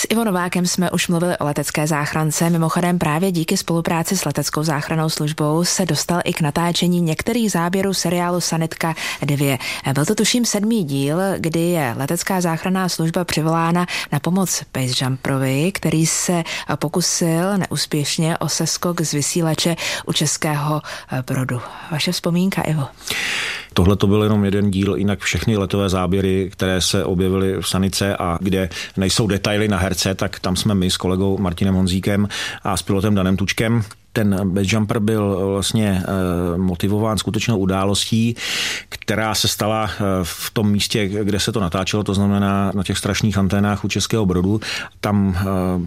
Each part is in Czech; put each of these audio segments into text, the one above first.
S Ivo Novákem jsme už mluvili o letecké záchrance. Mimochodem právě díky spolupráci s leteckou záchrannou službou se dostal i k natáčení některých záběrů seriálu Sanitka 2. Byl to tuším 7. díl, kdy je letecká záchranná služba přivolána na pomoc basemjumperovi, který se pokusil neúspěšně o seskok z vysílače u českého Brodu. Vaše vzpomínka, Ivo? Tohle to byl jenom jeden díl, jinak všechny letové záběry, které se objevily v Sanice a kde nejsou detaily na herce, tak tam jsme my s kolegou Martinem Honzíkem a s pilotem Danem Tučkem. Ten basejumper byl vlastně motivován skutečnou událostí, která se stala v tom místě, kde se to natáčelo, to znamená na těch strašných anténách u Českého Brodu. Tam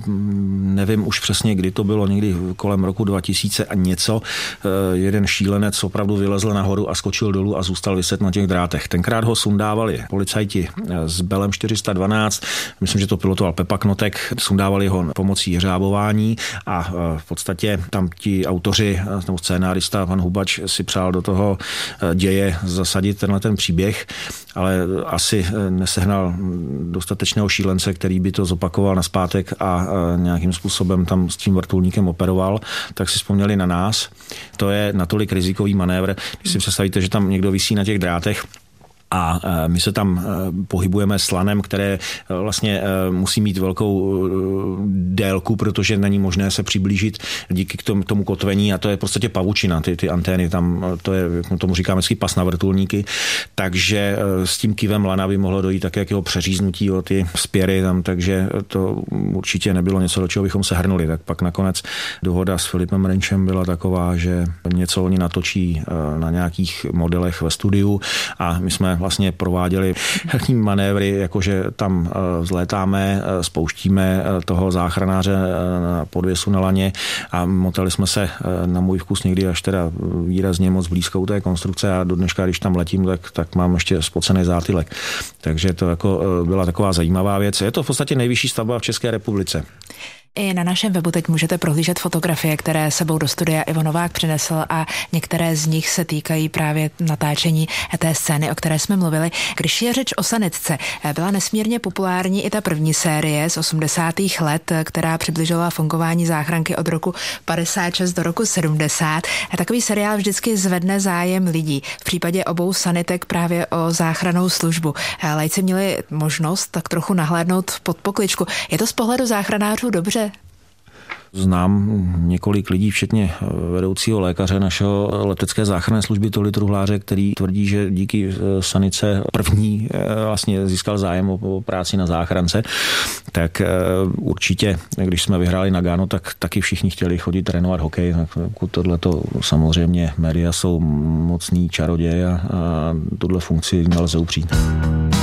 nevím už přesně, kdy to bylo, někdy kolem roku 2000 a něco. Jeden šílenec opravdu vylezl nahoru a skočil dolů a zůstal viset na těch drátech. Tenkrát ho sundávali policajti s Belem 412, myslím, že to pilotoval Pepa Knotek, sundávali ho pomocí jeřábování a v podstatě tam ti autoři nebo scénárista pan Hubač si přál do toho děje zasadit ten příběh, ale asi nesehnal dostatečného šílence, který by to zopakoval nazpátek a nějakým způsobem tam s tím vrtulníkem operoval, tak si vzpomněli na nás. To je natolik rizikový manévr, když si představíte, že tam někdo visí na těch drátech, a my se tam pohybujeme s lanem, které vlastně musí mít velkou délku, protože není možné se přiblížit díky k tomu kotvení a to je v podstatě pavučina, ty antény, tam to je, tomu říkáme vždycky pas na vrtulníky, takže s tím kivem lana by mohlo dojít také k jeho přeříznutí o ty spěry tam, takže to určitě nebylo něco, do čeho bychom se hrnuli. Tak pak nakonec dohoda s Filipem Renčem byla taková, že něco oni natočí na nějakých modelech ve studiu a my jsme vlastně prováděli manévry, jakože tam vzlétáme, spouštíme toho záchranáře na podvěsu na laně a motali jsme se na můj vkus někdy až teda výrazně moc blízko u té konstrukce a do dneška, když tam letím, tak mám ještě spocený zátylek. Takže to jako byla taková zajímavá věc. Je to v podstatě nejvyšší stavba v České republice. I na našem webu teď můžete prohlížet fotografie, které sebou do studia Ivo Novák přinesl a některé z nich se týkají právě natáčení té scény, o které jsme mluvili. Když je řeč o Sanitce, byla nesmírně populární i ta první série z 80. let, která přibližovala fungování záchranky od roku 56 do roku 70. A takový seriál vždycky zvedne zájem lidí. V případě obou sanitek právě o záchrannou službu. Lajci měli možnost tak trochu nahlédnout pod pokličku. Je to z pohledu záchranářů dobře? Znám několik lidí, včetně vedoucího lékaře našeho letecké záchranné služby Toly Truhláře, který tvrdí, že díky Sanice první vlastně získal zájem o práci na záchrance. Tak určitě, když jsme vyhráli Nagano, tak taky všichni chtěli chodit trénovat hokej. Tohleto samozřejmě média jsou mocný čaroděj a tuhle funkci nelze upřít.